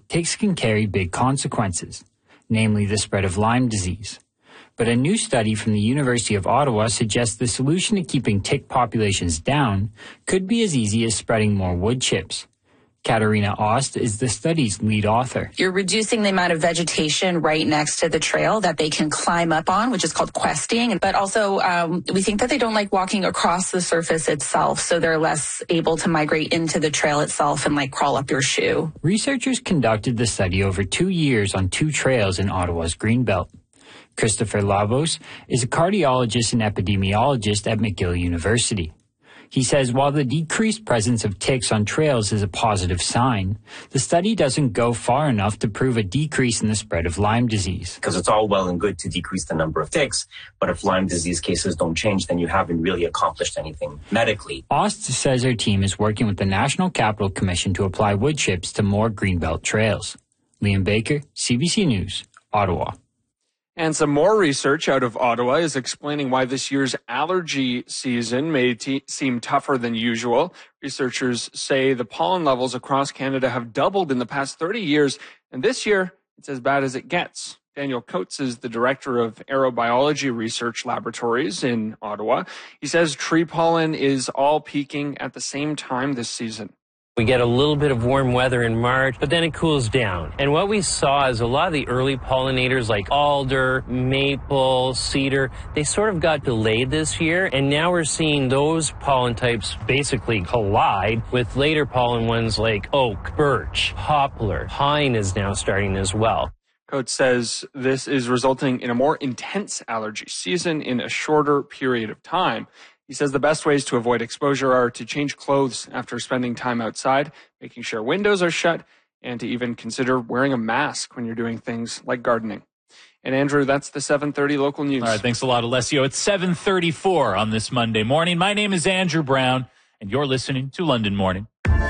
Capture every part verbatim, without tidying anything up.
ticks can carry big consequences, namely the spread of Lyme disease. But a new study from the University of Ottawa suggests the solution to keeping tick populations down could be as easy as spreading more wood chips. Katarina Ost is the study's lead author. You're reducing the amount of vegetation right next to the trail that they can climb up on, which is called questing. But also, um, we think that they don't like walking across the surface itself, so they're less able to migrate into the trail itself and like crawl up your shoe. Researchers conducted the study over two years on two trails in Ottawa's Greenbelt. Christopher Labos is a cardiologist and epidemiologist at McGill University. He says while the decreased presence of ticks on trails is a positive sign, the study doesn't go far enough to prove a decrease in the spread of Lyme disease. Because it's all well and good to decrease the number of ticks, but if Lyme disease cases don't change, then you haven't really accomplished anything medically. Ost says her team is working with the National Capital Commission to apply wood chips to more Greenbelt trails. Liam Baker, C B C News, Ottawa. And some more research out of Ottawa is explaining why this year's allergy season may t- seem tougher than usual. Researchers say the pollen levels across Canada have doubled in the past thirty years, and this year it's as bad as it gets. Daniel Coates is the director of aerobiology research laboratories in Ottawa. He says tree pollen is all peaking at the same time this season. We get a little bit of warm weather in March, but then it cools down. And what we saw is a lot of the early pollinators like alder, maple, cedar, they sort of got delayed this year. And now we're seeing those pollen types basically collide with later pollen ones like oak, birch, poplar. Pine is now starting as well. Coates says this is resulting in a more intense allergy season in a shorter period of time. He says the best ways to avoid exposure are to change clothes after spending time outside, making sure windows are shut, and to even consider wearing a mask when you're doing things like gardening. And Andrew, that's the seven thirty local news. All right, thanks a lot, Alessio. It's seven thirty-four on this Monday morning. My name is Andrew Brown, and you're listening to London Morning.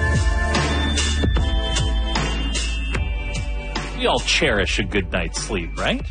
We all cherish a good night's sleep, right?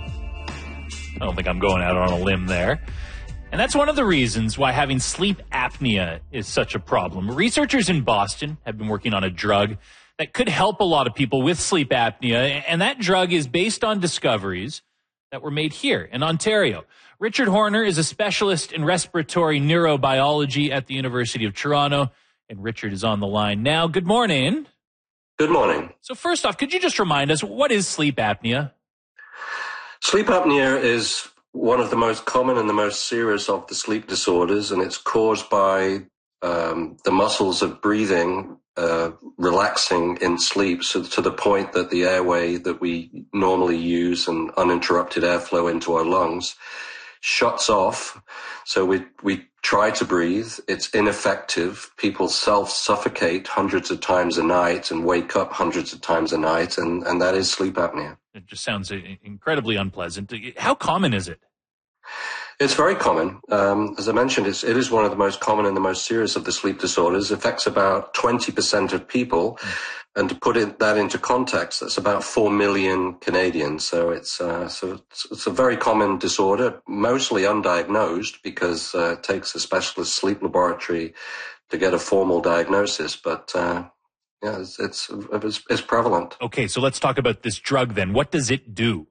I don't think I'm going out on a limb there. And that's one of the reasons why having sleep apnea is such a problem. Researchers in Boston have been working on a drug that could help a lot of people with sleep apnea, and that drug is based on discoveries that were made here in Ontario. Richard Horner is a specialist in respiratory neurobiology at the University of Toronto, and Richard is on the line now. Good morning. Good morning. So first off, could you just remind us, what is sleep apnea? Sleep apnea is one of the most common and the most serious of the sleep disorders, and it's caused by um, the muscles of breathing uh, relaxing in sleep, so to the point that the airway that we normally use and uninterrupted airflow into our lungs shuts off. So we we try to breathe. It's ineffective. People self-suffocate hundreds of times a night and wake up hundreds of times a night, and, and that is sleep apnea. It just sounds incredibly unpleasant. How common is it? It's very common. Um, as I mentioned, it's, it is one of the most common and the most serious of the sleep disorders. It affects about twenty percent of people. Mm. And to put it, that into context, that's about four million Canadians. So it's, uh, so it's, it's a very common disorder, mostly undiagnosed because uh, it takes a specialist sleep laboratory to get a formal diagnosis. But uh, yeah, it's, it's, it's, it's prevalent. Okay, so let's talk about this drug then. What does it do?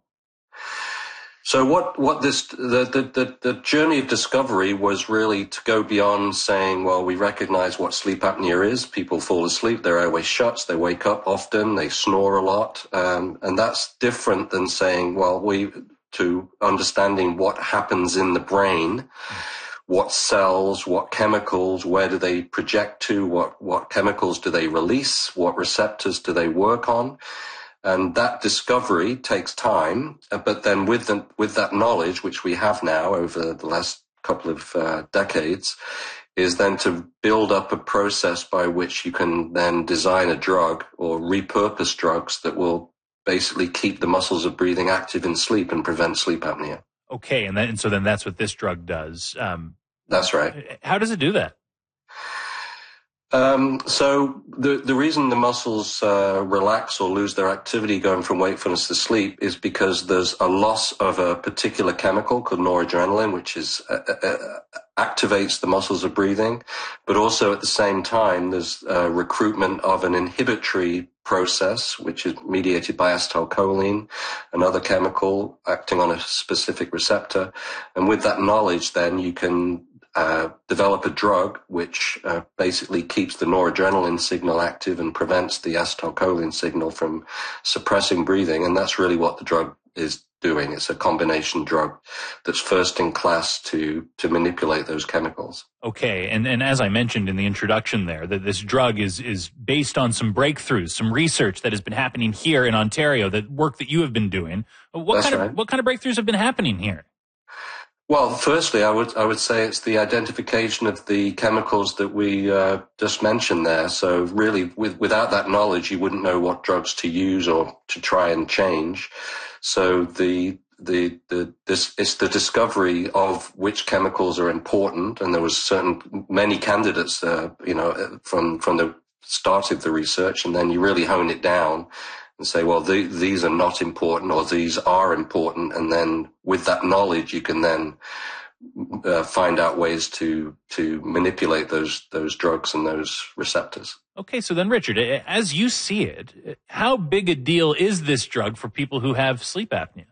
So what, what this, the, the, the, the journey of discovery was really to go beyond saying, well, we recognize what sleep apnea is. People fall asleep, their airway shuts, they wake up often, they snore a lot. Um, and that's different than saying, well, we, to understanding what happens in the brain, what cells, what chemicals, where do they project to, what, what chemicals do they release, what receptors do they work on. And that discovery takes time, but then with the, with that knowledge, which we have now over the last couple of uh, decades, is then to build up a process by which you can then design a drug or repurpose drugs that will basically keep the muscles of breathing active in sleep and prevent sleep apnea. Okay, and, then, and so then that's what this drug does. Um, that's right. How does it do that? Um, so the the reason the muscles uh, relax or lose their activity going from wakefulness to sleep is because there's a loss of a particular chemical called noradrenaline, which is uh, uh, activates the muscles of breathing, but also at the same time there's uh, recruitment of an inhibitory process, which is mediated by acetylcholine, another chemical acting on a specific receptor. And with that knowledge, then you can Uh, develop a drug which uh, basically keeps the noradrenaline signal active and prevents the acetylcholine signal from suppressing breathing. And that's really what the drug is doing. It's a combination drug that's first in class to to manipulate those chemicals. Okay, and, and as I mentioned in the introduction there, that this drug is is based on some breakthroughs, some research that has been happening here in Ontario, that work that you have been doing. What That's kind right. of what kind of breakthroughs have been happening here? Well, firstly, I would I would say it's the identification of the chemicals that we uh, just mentioned there. So really, with, without that knowledge, you wouldn't know what drugs to use or to try and change. So the the the this it's the discovery of which chemicals are important, and there was certain many candidates, uh, you know, from from the start of the research, and then you really hone it down and say, well, the, these are not important or these are important. And then with that knowledge, you can then uh, find out ways to to manipulate those those drugs and those receptors. Okay, so then, Richard, as you see it, how big a deal is this drug for people who have sleep apnea?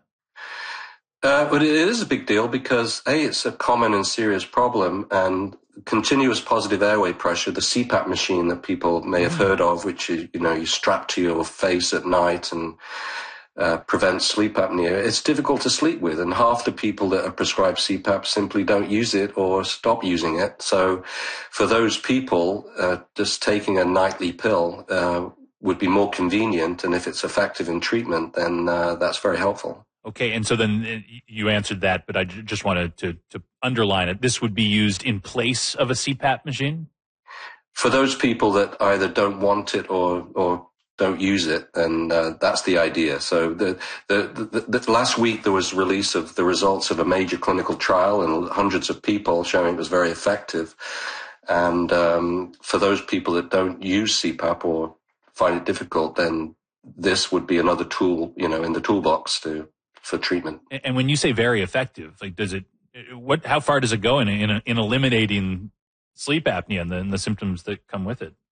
Uh, but it is a big deal because, A, it's a common and serious problem, and continuous positive airway pressure, the C PAP machine that people may have heard of, which is, you know, you strap to your face at night and uh, prevents sleep apnea, it's difficult to sleep with. And half the people that are prescribed C PAP simply don't use it or stop using it. So for those people, uh, just taking a nightly pill uh, would be more convenient. And if it's effective in treatment, then uh, that's very helpful. Okay, and so then you answered that, but I just wanted to, to underline it. This would be used in place of a C PAP machine? For those people that either don't want it or or don't use it, then uh, that's the idea. So the, the, the, the last week there was release of the results of a major clinical trial and hundreds of people showing it was very effective. And um, for those people that don't use C PAP or find it difficult, then this would be another tool, you know, in the toolbox to for treatment. And when you say very effective, like does it, what, how far does it go in in, in eliminating sleep apnea and the, and the symptoms that come with it?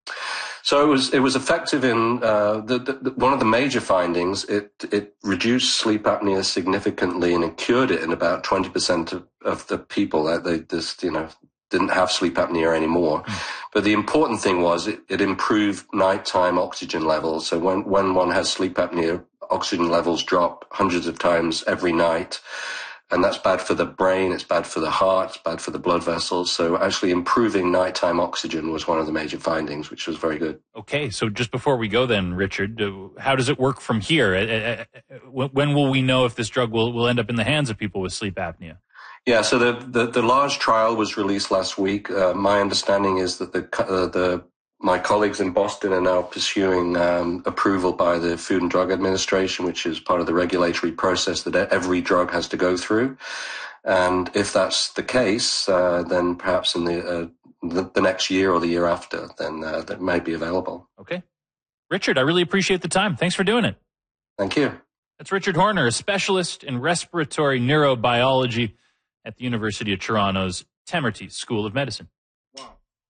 So it was it was effective in uh, the, the, one of the major findings. It it reduced sleep apnea significantly and it cured it in about twenty percent of, of the people that they just you know didn't have sleep apnea anymore. Mm. But the important thing was it, it improved nighttime oxygen levels. So when when one has sleep apnea, oxygen levels drop hundreds of times every night. And that's bad for the brain, it's bad for the heart, it's bad for the blood vessels. So actually improving nighttime oxygen was one of the major findings, which was very good. Okay, so just before we go then, Richard, how does it work from here? When will we know if this drug will, will end up in the hands of people with sleep apnea? Yeah, so the, the, the large trial was released last week. Uh, my understanding is that the uh, the my colleagues in Boston are now pursuing um, approval by the Food and Drug Administration, which is part of the regulatory process that every drug has to go through. And if that's the case, uh, then perhaps in the, uh, the the next year or the year after, then uh, that may be available. Okay. Richard, I really appreciate the time. Thanks for doing it. Thank you. That's Richard Horner, a specialist in respiratory neurobiology at the University of Toronto's Temerty School of Medicine.